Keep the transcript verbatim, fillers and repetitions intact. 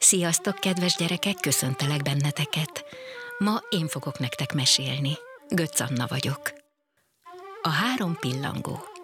Sziasztok, kedves gyerekek, köszöntelek benneteket. Ma én fogok nektek mesélni. Götz Anna vagyok. A három pillangó.